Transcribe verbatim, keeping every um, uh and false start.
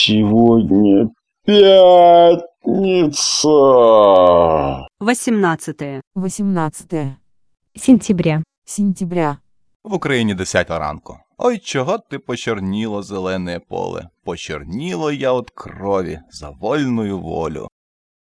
Сегодня пятница. восемнадцатое восемнадцатое сентября. сентября. В Україні десята ранку. Ой, чого ти почорніло зелене поле? Почорніло я от крові за вольную волю.